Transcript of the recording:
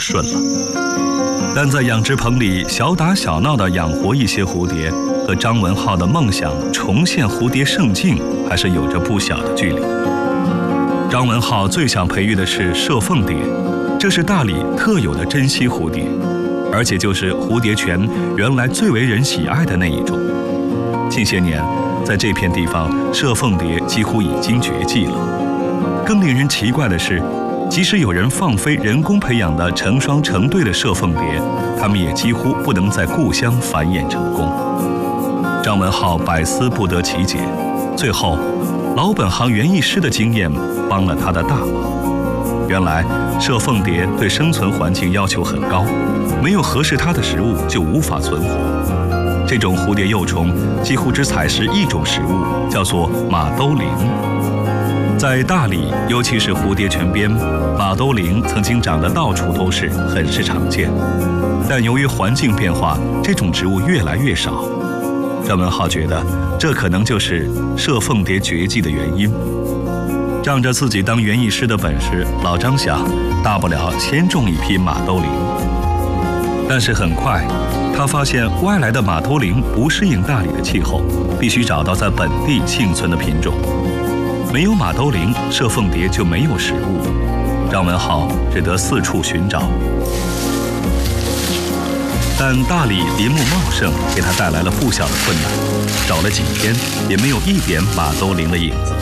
顺了。但在养殖棚里小打小闹地养活一些蝴蝶，和张文浩的梦想重现蝴蝶盛境还是有着不小的距离。张文浩最想培育的是射凤蝶，这是大理特有的珍稀蝴蝶，而且就是蝴蝶泉原来最为人喜爱的那一种。近些年，在这片地方，射凤蝶几乎已经绝迹了。更令人奇怪的是，即使有人放飞人工培养的成双成对的射凤蝶，它们也几乎不能在故乡繁衍成功。张文浩百思不得其解，最后，老本行园艺师的经验帮了他的大忙。原来，射凤蝶对生存环境要求很高，没有合适它的食物就无法存活。这种蝴蝶幼虫几乎只采食一种食物，叫做马兜铃。在大理，尤其是蝴蝶泉边，马兜铃曾经长得到处都是，很是常见。但由于环境变化，这种植物越来越少。张文浩觉得，这可能就是射凤蝶绝迹的原因。仗着自己当园艺师的本事，老张想，大不了先种一批马兜铃。但是很快，他发现外来的马兜铃不适应大理的气候，必须找到在本地幸存的品种。没有马兜铃，射凤蝶就没有食物。张文浩只得四处寻找。但大理林木茂盛，给他带来了不小的困难。找了几天，也没有一点马兜铃的影子。